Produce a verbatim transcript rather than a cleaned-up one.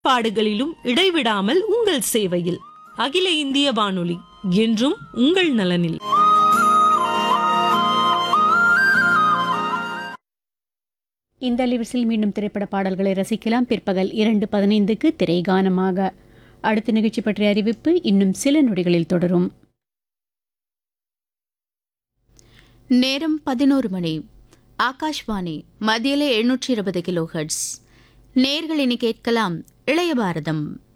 பாடுகளிலும் இடைவிடாமல் உங்கள் சேவையில் அகில இந்திய வானொலி என்றும் உங்கள் நலனில். இந்த லிவர்ஸில் மீண்டும் திரைப்பட பாடல்களை ரசிக்கலாம். பிற்பகல் இரண்டு பதினைந்துக்கு திரைகானமாக. அடுத்த நிகழ்ச்சி பற்றிய அறிவிப்பு இன்னும் சில நொடிகளில் தொடரும். நேரம் பதினோரு மணி. ஆகாஷ்வாணி மத்தியிலே எழுநூற்றி இருபது கிலோ ஹெர்ட்ஸ். நேர்கள் இனி கேட்கலாம் இளைய பாரதம்.